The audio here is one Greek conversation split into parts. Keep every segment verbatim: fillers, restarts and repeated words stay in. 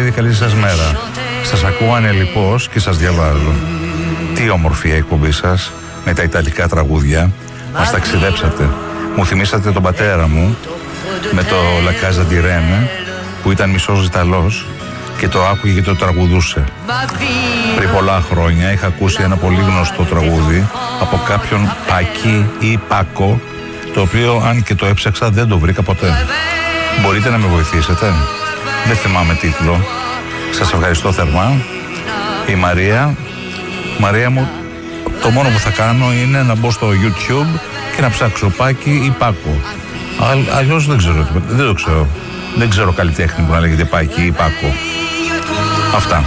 Βασίλη, καλή σας μέρα. Σας ακούω ανελιπώς και σας διαβάζω. Τι όμορφη η εκπομπή σας με τα ιταλικά τραγούδια. Μας ταξιδέψατε. Μου θυμήσατε τον πατέρα μου με το La Casa di Rene, που ήταν μισός Ιταλός και το άκουγε και το τραγουδούσε. Πριν πολλά χρόνια είχα ακούσει ένα πολύ γνωστό τραγούδι από κάποιον Πάκη ή Πάκο, το οποίο αν και το έψαξα δεν το βρήκα ποτέ. Μπορείτε να με βοηθήσετε? Δεν θυμάμαι τίτλο. Σας ευχαριστώ θερμά. Η Μαρία. Μαρία μου, το μόνο που θα κάνω είναι να μπω στο YouTube και να ψάξω Πάκη ή Πάκο. Α, αλλιώς δεν ξέρω, δεν το ξέρω. Δεν ξέρω καλλιτέχνη που να λέγεται Πάκη ή Πάκο. Αυτά.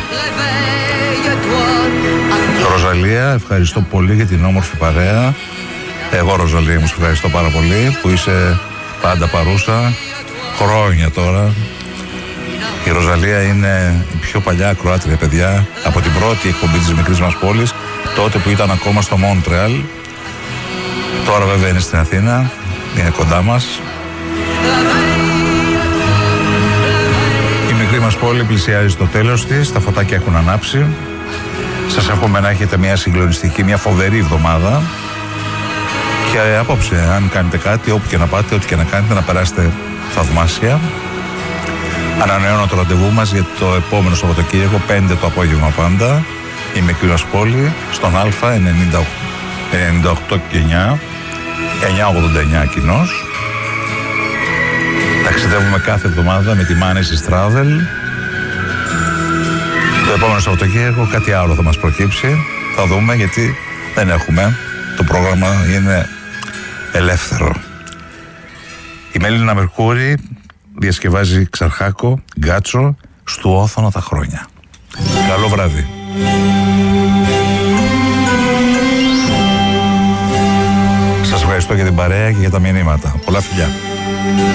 Ροζαλία, ευχαριστώ πολύ για την όμορφη παρέα. Εγώ, Ροζαλία, μου σε ευχαριστώ πάρα πολύ που είσαι πάντα παρούσα. Χρόνια τώρα. Η Ροζαλία είναι η πιο παλιά ακροάτρια, παιδιά, από την πρώτη εκπομπή της μικρής μας πόλης, τότε που ήταν ακόμα στο Μόντρεαλ. Τώρα βέβαια είναι στην Αθήνα, είναι κοντά μας. Η μικρή μας πόλη πλησιάζει στο τέλος της, τα φωτάκια έχουν ανάψει. Σας εύχομαι να έχετε μια συγκλονιστική, μια φοβερή εβδομάδα. Και απόψε, αν κάνετε κάτι, όπου και να πάτε, ό,τι και να κάνετε, να περάσετε θαυμάσια. Ανανεώνω το ραντεβού μας για το επόμενο Σαββατοκύριακο, πέντε το απόγευμα πάντα, η μικρή μας πόλη, στον Α, ενενήντα οκτώ και εννιά, εννιά ογδόντα εννιά κοινώς. Ταξιδεύουμε κάθε εβδομάδα με τη Manesis Travel. Το επόμενο Σαββατοκύριακο κάτι άλλο θα μας προκύψει. Θα δούμε, γιατί δεν έχουμε. Το πρόγραμμα είναι ελεύθερο. Η Μέλινα Μερκούρη διασκευάζει Ξαρχάκο, Γκάτσο, στου όθωνα τα χρόνια. Καλό βράδυ. Σας ευχαριστώ για την παρέα και για τα μηνύματα. Πολλά φιλιά.